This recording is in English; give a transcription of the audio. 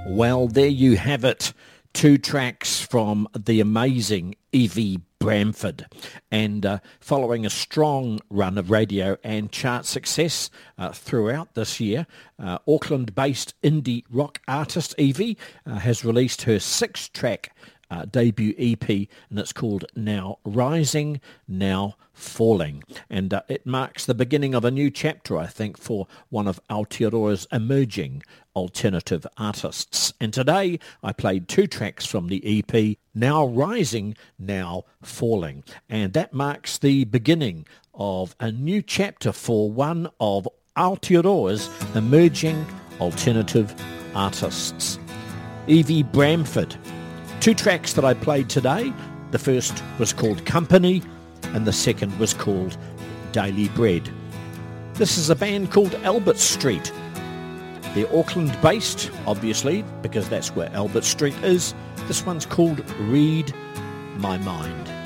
Well, there you have it. Two tracks from the amazing Evie Bramford. And following a strong run of radio and chart success throughout this year, Auckland-based indie rock artist Evie has released her six-track debut EP, and it's called Now Rising, Now Falling. And it marks the beginning of a new chapter, I think, for one of Aotearoa's emerging alternative artists. And today I played two tracks from the EP, Now Rising, Now Falling. And that marks the beginning of a new chapter for one of Aotearoa's emerging alternative artists, Evie Bramford. Two tracks that I played today. The first was called Company and the second was called Daily Bread. This is a band called Albert Street. They're Auckland-based, obviously, because that's where Albert Street is. This one's called Read My Mind.